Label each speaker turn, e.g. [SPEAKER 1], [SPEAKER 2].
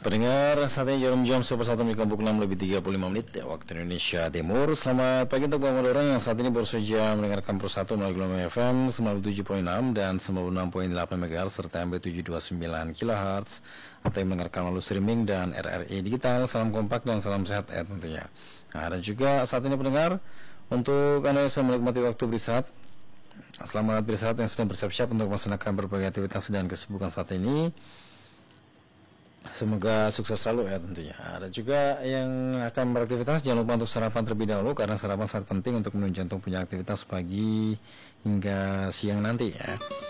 [SPEAKER 1] Pendengar, saat ini jam 1:06:35 ya, waktu Indonesia Timur. Selamat pagi untuk bang orang yang saat ini baru saja mendengarkan Persatu melalui gelombang FM 97.6 dan 96.8 MHz serta MB 729 kHz, atau yang mendengarkan melalui streaming dan RRI digital. Salam kompak dan salam sehat tentunya. Nah, dan juga saat ini pendengar, untuk Anda yang sedang menikmati waktu beristirahat, selamat beristirahat yang sedang bersiap-siap untuk melaksanakan berbagai aktivitas dan kesibukan saat ini. Semoga sukses selalu ya tentunya. Ada juga yang akan beraktivitas, jangan lupa untuk sarapan terlebih dahulu, karena sarapan sangat penting untuk menunjang jantung punya aktivitas pagi hingga siang nanti ya.